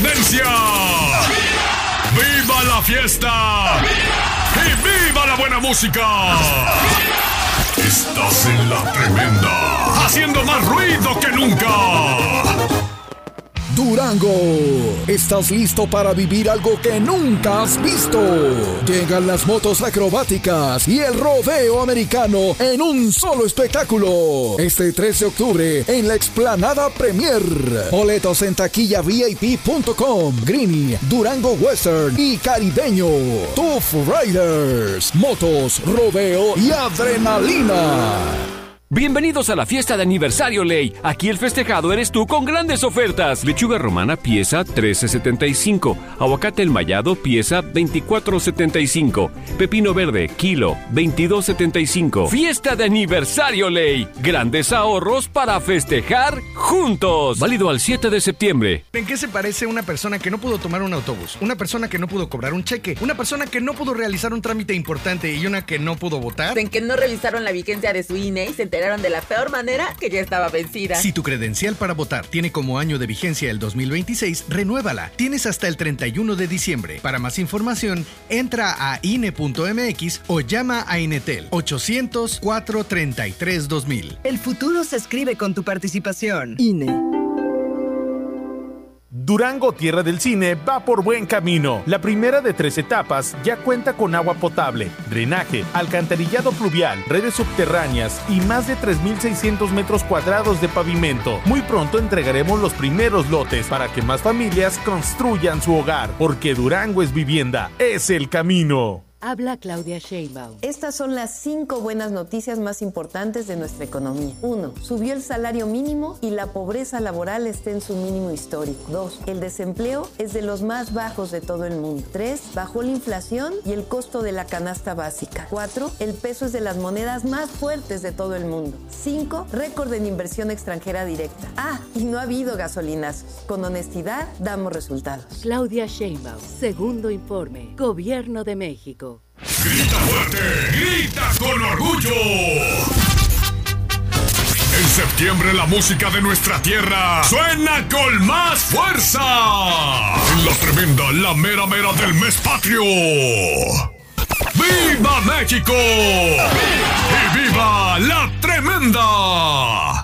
independencia! ¡Viva la fiesta! ¡Y viva la buena música! Estás en La Tremenda, haciendo más ruido que nunca. Durango, ¿estás listo para vivir algo que nunca has visto? Llegan las motos acrobáticas y el rodeo americano en un solo espectáculo. Este 3 de octubre en la Explanada Premier. Boletos en taquillavip.com. Greeny, Durango Western y Caribeño. Tough Riders, motos, rodeo y adrenalina. Bienvenidos a la fiesta de aniversario Ley. Aquí el festejado eres tú con grandes ofertas. Lechuga romana pieza $13.75. Aguacate enmayado pieza $24.75. Pepino verde kilo $22.75. Fiesta de aniversario Ley. Grandes ahorros para festejar juntos. Válido al 7 de septiembre. ¿En qué se parece una persona que no pudo tomar un autobús? Una persona que no pudo cobrar un cheque. Una persona que no pudo realizar un trámite importante y una que no pudo votar. En que no revisaron la vigencia de su INE y se enteraron de la peor manera que ya estaba vencida. Si tu credencial para votar tiene como año de vigencia el 2026, renuévala. Tienes hasta el 31 de diciembre. Para más información, entra a INE.mx o llama a Inetel 800-433-2000. El futuro se escribe con tu participación. INE. Durango, tierra del cine, va por buen camino. La primera de 3 etapas ya cuenta con agua potable, drenaje, alcantarillado pluvial, redes subterráneas y más de 3.600 metros cuadrados de pavimento. Muy pronto entregaremos los primeros lotes para que más familias construyan su hogar, porque Durango es vivienda, es el camino. Habla Claudia Sheinbaum. Estas son las 5 buenas noticias más importantes de nuestra economía. 1. Subió el salario mínimo y la pobreza laboral está en su mínimo histórico. 2. El desempleo es de los más bajos de todo el mundo. 3. Bajó la inflación y el costo de la canasta básica. 4. El peso es de las monedas más fuertes de todo el mundo. 5. Récord en inversión extranjera directa. Y no ha habido gasolinazos. Con honestidad damos resultados. Claudia Sheinbaum. Segundo informe. Gobierno de México. ¡Grita fuerte! ¡Grita con orgullo! En septiembre la música de nuestra tierra suena con más fuerza. En La Tremenda, la mera mera del mes patrio. ¡Viva México! ¡Y viva La Tremenda!